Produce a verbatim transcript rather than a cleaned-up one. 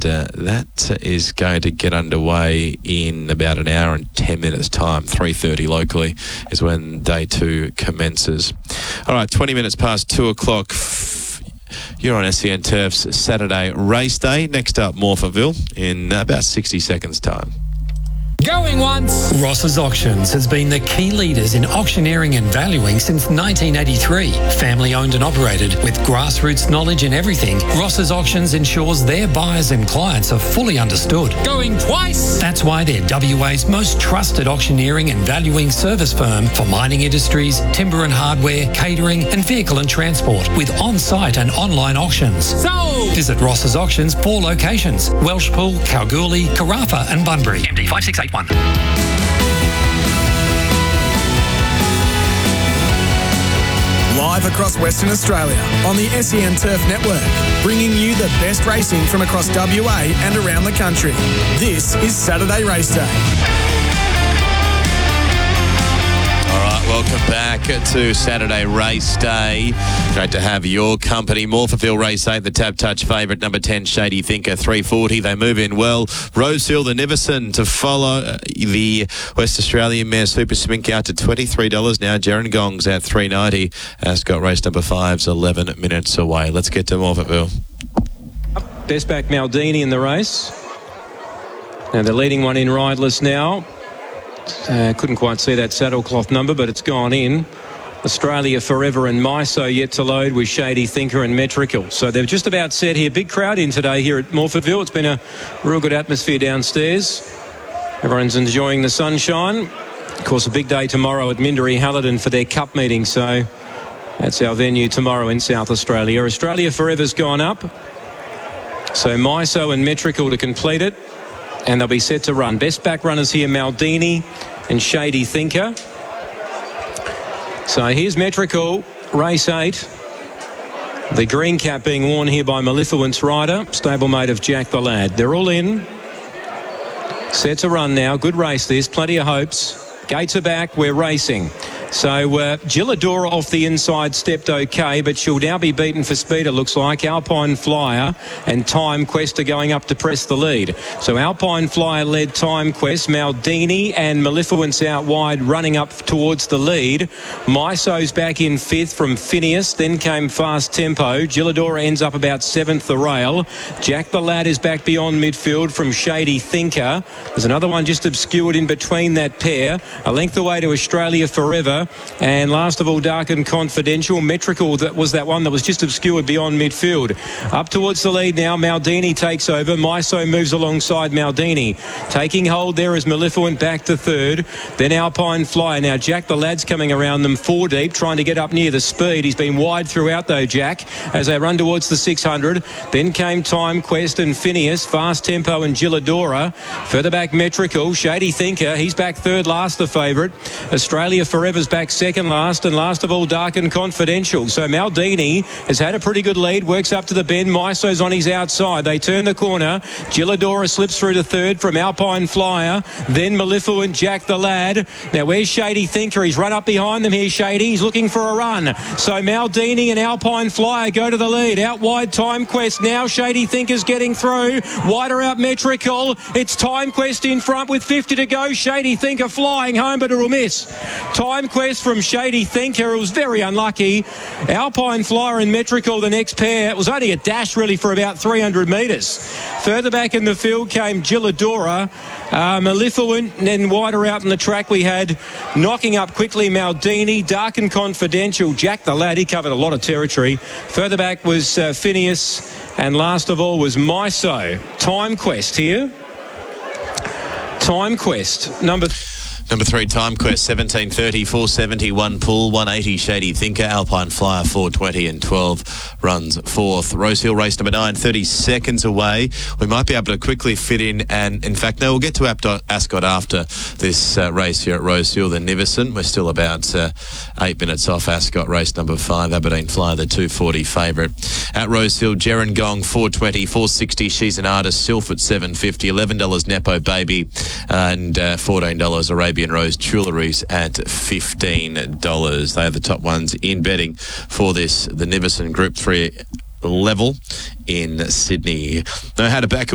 and uh, that is going to get underway in about an hour and ten minutes time. three thirty locally is when day two commences. All right, twenty minutes past two o'clock. You're on S E N Turf's Saturday race day. Next up, Morphettville in about sixty seconds time. Going once. Ross's Auctions has been the key leaders in auctioneering and valuing since nineteen eighty-three. Family owned and operated with grassroots knowledge in everything, Ross's Auctions ensures their buyers and clients are fully understood. Going twice. That's why they're W A's most trusted auctioneering and valuing service firm for mining industries, timber and hardware, catering and vehicle and transport with on-site and online auctions. Sold. Visit Ross's Auctions, four locations: Welshpool, Kalgoorlie, Carafa and Bunbury. M D five six eight one. Live across Western Australia on the S E N Turf Network, bringing you the best racing from across W A and around the country. This is Saturday Race Day. Welcome back to Saturday Race Day. Great to have your company. Morphettville Race eight, the Tab Touch favourite, number ten, Shady Thinker, three forty. They move in well. Rosehill, the Nivison to follow. The West Australian mare Super Smink out to twenty-three dollars now. Gerringong's at three ninety. Ascot race number five's eleven minutes away. Let's get to Morphettville. Best back Maldini in the race. And the leading one in rideless now. Uh, couldn't quite see that saddlecloth number, but it's gone in. Australia Forever and Miso yet to load with Shady Thinker and Metrical. So they're just about set here. Big crowd in today here at Morphettville. It's been a real good atmosphere downstairs. Everyone's enjoying the sunshine. Of course, a big day tomorrow at Minderee Hallerton for their cup meeting. So that's our venue tomorrow in South Australia. Australia Forever's gone up. So Miso and Metrical to complete it. And they'll be set to run. Best back runners here, Maldini and Shady Thinker. So here's Metrical, race eight. The green cap being worn here by Maleficent's rider, stablemate of Jack the Lad. They're all in. Set to run now. Good race this. Plenty of hopes. Gates are back. We're racing. So uh, Gilladora off the inside stepped okay, but she'll now be beaten for speed, it looks like. Alpine Flyer and Time Quest are going up to press the lead. So Alpine Flyer led Time Quest. Maldini and Maleficent's out wide, running up towards the lead. Miso's back in fifth from Phineas. Then came Fast Tempo. Gilladora ends up about seventh the rail. Jack the Lad is back beyond midfield from Shady Thinker. There's another one just obscured in between that pair. A length away to Australia Forever. And last of all, Dark and Confidential. Metrical, that was that one that was just obscured beyond midfield. Up towards the lead now. Maldini takes over. Miso moves alongside Maldini. Taking hold there is Maleficent back to third. Then Alpine Flyer. Now Jack the Lad's coming around them four deep, trying to get up near the speed. He's been wide throughout though, Jack, as they run towards the six hundred. Then came Time Quest and Phineas. Fast Tempo and Gilladora. Further back Metrical. Shady Thinker. He's back third last, the favourite. Australia Forever's back second last, and last of all Dark and Confidential. So Maldini has had a pretty good lead, works up to the bend. Miso's on his outside. They turn the corner. Gilladora slips through to third from Alpine Flyer. Then Maleficent, Jack the Lad. Now where's Shady Thinker? He's run up behind them here, Shady. He's looking for a run. So Maldini and Alpine Flyer go to the lead. Out wide Time Quest. Now Shady Thinker's getting through. Wider out Metrical. It's Time Quest in front with fifty to go. Shady Thinker flying home, but it'll miss. Time Quest from Shady Thinker. It was very unlucky. Alpine Flyer and Metrical, the next pair. It was only a dash really for about three hundred metres. Further back in the field came Gilladora, uh, Maleficent, and then wider out in the track we had knocking up quickly Maldini, Dark and Confidential, Jack the Lad. He covered a lot of territory. Further back was uh, Phineas, and last of all was Miso. Time Quest here. Time Quest, number... Number three, Time Quest, seventeen thirty, four seventy, one pull, one eighty, Shady Thinker, Alpine Flyer, four twenty and twelve runs fourth. Rosehill race number nine, thirty seconds away. We might be able to quickly fit in, and in fact, no, we'll get to Ascot after this uh, race here at Rosehill, the Nivison. We're still about uh, eight minutes off Ascot race number five, Aberdeen Flyer, the two forty favourite. At Rosehill, Gerringong, four twenty, four sixty, She's an Artist, Silford, seven fifty, eleven dollars Nepo Baby, and uh, fourteen dollars Arabian Rose Jewelleries at fifteen dollars. They are the top ones in betting for this, the Nivison Group three level in Sydney. Know how to back